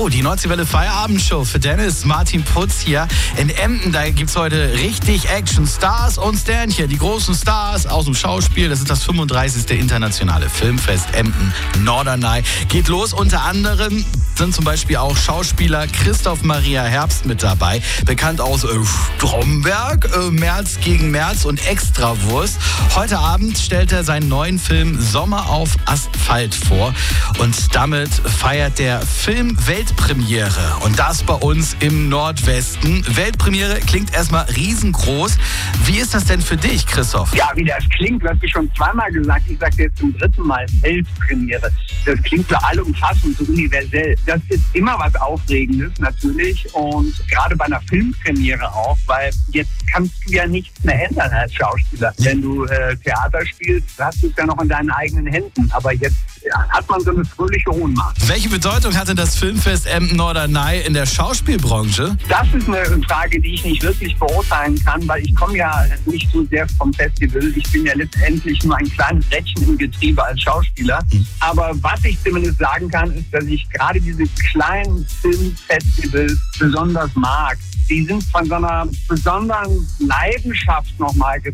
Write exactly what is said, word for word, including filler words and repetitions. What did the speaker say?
Jo, die Nordseewelle Feierabendshow für Dennis, Martin Putz hier in Emden. Da gibt's heute richtig Action. Stars und Sternchen, die großen Stars aus dem Schauspiel. Das ist das fünfunddreißigste internationale Filmfest Emden Norderney. Geht los, unter anderem sind zum Beispiel auch Schauspieler Christoph Maria Herbst mit dabei. Bekannt aus äh, Stromberg, äh, März gegen März und Extrawurst. Heute Abend stellt er seinen neuen Film Sommer auf Asphalt vor. Und damit feiert der Film Weltpremiere. Und das bei uns im Nordwesten. Weltpremiere klingt erstmal riesengroß. Wie ist das denn für dich, Christoph? Ja, wie das klingt, du hast du schon zweimal gesagt. Ich sage jetzt zum dritten Mal Weltpremiere. Das klingt für alle umfassend, so universell. Das ist immer was Aufregendes natürlich und gerade bei einer Filmpremiere auch, weil jetzt kannst du ja nichts mehr ändern als Schauspieler. Wenn du äh, Theater spielst, hast du es ja noch in deinen eigenen Händen. Aber jetzt ja, hat man so eine fröhliche Ohnmacht. Welche Bedeutung hatte das Filmfest Emden Norderney in der Schauspielbranche? Das ist eine Frage, die ich nicht wirklich beurteilen kann, weil ich komme ja nicht so sehr vom Festival. Ich bin ja letztendlich nur ein kleines Rädchen im Getriebe als Schauspieler. Aber was ich zumindest sagen kann, ist, dass ich gerade diese kleinen Filmfestivals besonders mag. Die sind von so einer besonderen Leidenschaft nochmal